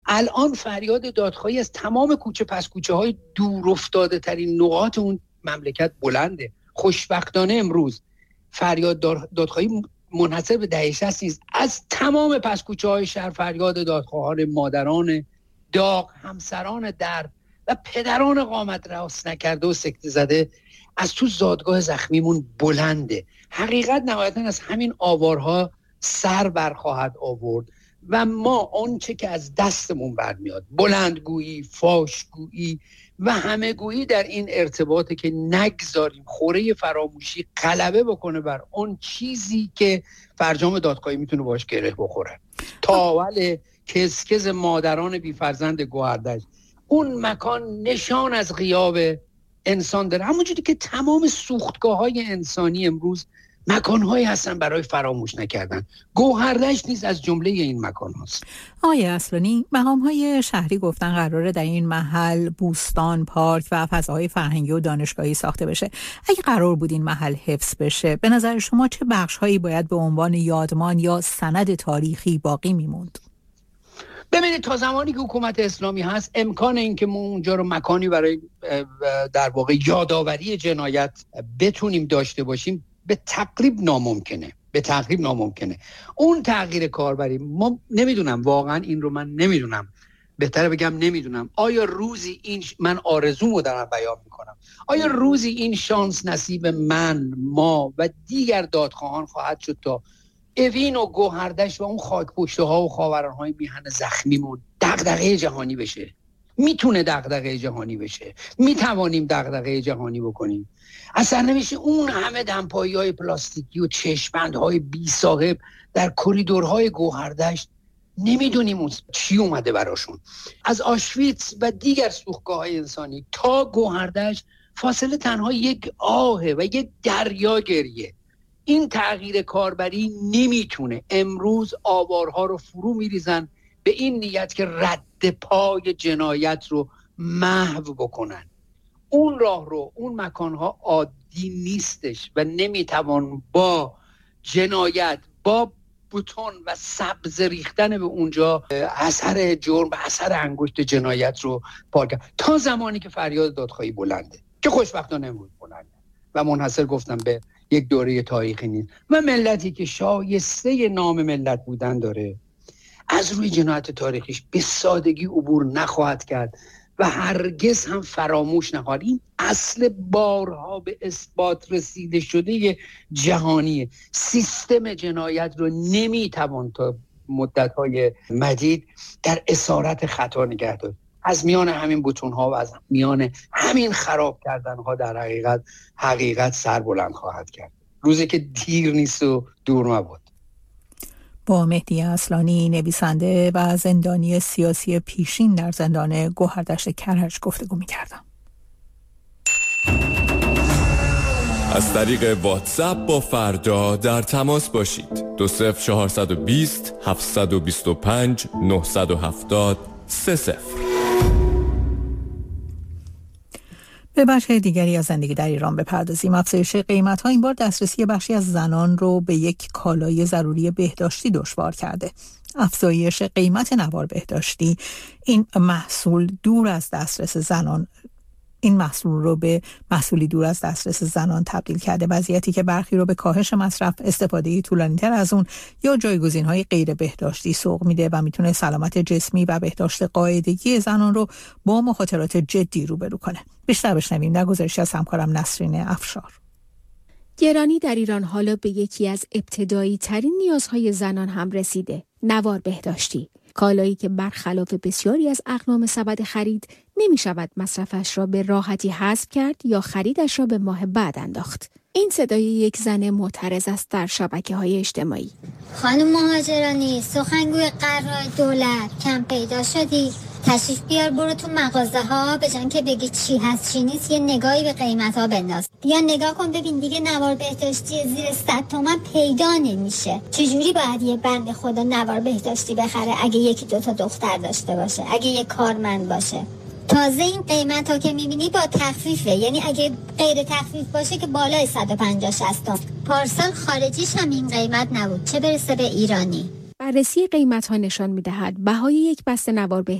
الان فریاد دادخواهی از تمام کوچه پس کوچه های دور افتاده ترین نقاط اون مملکت بلنده. خوشبختانه امروز فریاد دادخواهی منحصر به دهه 60 نیست. از تمام پس کوچه های شهر فریاد دادخواهان مادران داغ، همسران درد و پدران قامت راست نکرده و سکته زده از تو زادگاه زخمیمون بلنده. حقیقت نهایتاً از همین آوارها سر برخواهد آورد و ما آنچه که از دستمون برمیاد، بلندگویی، فاشگویی و همه گویی در این ارتباطه که نگذاریم خوره فراموشی غلبه بکنه بر اون چیزی که فرجام دادخواهی میتونه باش گره بخوره. تاول کسکز مادران بیفرزند گوهردشت، اون مکان نشان از غیاب انسان داره، همونجوری که تمام سوختگاه‌های انسانی امروز مکان‌هایی هستن برای فراموش نکردن. گوهردشت نیز از جمله این مکان هاست. آقای اصلانی، مقام‌های شهری گفتن قراره در این محل بوستان، پارک و فضاهای فرهنگی و دانشگاهی ساخته بشه. اگه قرار بود این محل حفظ بشه، به نظر شما چه بخش‌هایی باید به عنوان یادمان یا سند تاریخی باقی میموند؟ ببینید، تا زمانی که حکومت اسلامی هست امکان این که ما اونجا رو مکانی برای در واقع یادآوری جنایت بتونیم داشته باشیم به تقریب ناممکنه. اون تغییر کاربری ما نمیدونم، واقعا این رو من نمیدونم، بهتره بگم نمیدونم آیا روزی این من آرزومو دارم بیان میکنم، آیا روزی این شانس نصیب من، ما و دیگر دادخواهان خواهد شد تا اوین و گوهردشت و اون خاکپشته ها و خاورانهای میهن زخمیمون دغدغه جهانی بشه؟ میتونه دغدغه جهانی بشه، میتوانیم دغدغه جهانی بکنیم. اصلا نمیشه اون همه دمپایی های پلاستیکی و چشم‌بندهای بی صاحب در کریدورهای گوهردشت، نمیدونیم اون چی اومده براشون. از آشویتس و دیگر سوختگاه‌های انسانی تا گوهردشت فاصله تنها یک آهه و یک دریا گریه. این تغییر کاربری نمیتونه. امروز آوارها رو فرو میریزن به این نیت که رد پای جنایت رو محو بکنن. اون راه رو، اون مکانها عادی نیستش و نمیتوان با جنایت، با بوتون و سبز ریختن به اونجا اثر جرم و اثر انگشت جنایت رو پاک کرد تا زمانی که فریاد دادخواهی بلنده، که خوشبختانه امروز بلنده و منحصر گفتم به یک دوره تاریخی نیست و ملتی که شایسته نام ملت بودن داره از روی جنایت تاریخیش به سادگی عبور نخواهد کرد و هرگز هم فراموش نخواهد. این اصل بارها به اثبات رسیده شده جهانیه. سیستم جنایت رو نمیتوان تا مدت‌های مدید در اسارت خطا نگه داشت. از میان همین بوتون‌ها و از میان همین خراب کردن‌ها در حقیقت سر بلند خواهد کرد. روزی که دیر نیست و دور مباد. با مهدی اصلانی، نویسنده و زندانی سیاسی پیشین در زندان گوهردشت کرج گفتگو می‌کردم. از طریق واتساپ با فردا در تماس باشید. 20420 725 970 30. به بخش دیگری از زندگی در ایران بپردازیم. افزایش قیمت‌ها این بار دسترسی بخشی از زنان رو به یک کالای ضروری بهداشتی دشوار کرده. افزایش قیمت نوار بهداشتی این محصول رو به محصولی دور از دسترس زنان تبدیل کرده، وضعیتی که برخی رو به کاهش مصرف، استفاده طولانی‌تر از اون یا جایگزین‌های غیر بهداشتی سوق میده و میتونه سلامت جسمی و بهداشت قاعدگی زنان رو با مخاطرات جدی روبرو کنه. بیشتر بشنویم در گزارشی از همکارم نسرین افشار. گرانی در ایران حالا به یکی از ابتدایی ترین نیازهای زنان هم رسیده: نوار بهداشتی. کالایی که برخلاف بسیاری از اقلام سبد خرید نمی شود مصرفش را به راحتی حذف کرد یا خریدش را به ماه بعد انداخت. این صدای یک زن معترض است در شبکه‌های اجتماعی. خانم مهاجرانی، سخنگوی قرار دولت، کم پیدا شدی؟ تشریف بیار برو تو مغازه ها، به جای که بگی چی هست چی نیست یه نگاهی به قیمت ها بنداز. بیا نگاه کن ببین دیگه نوار بهداشتی زیر 100 تومن پیدا نمیشه. چجوری باید یه بنده خدا نوار بهداشتی بخره اگه یکی دوتا دختر داشته باشه، اگه یه کارمند باشه؟ تازه این قیمت ها که میبینی با تخفیفه، یعنی اگه غیر تخفیف باشه که بالای 150-60 تومن. پارسال خارجیش هم این قیمت نبود، چه برسه به ایرانی. بررسی قیمت ها نشان میدهد بهای یک بسته نوار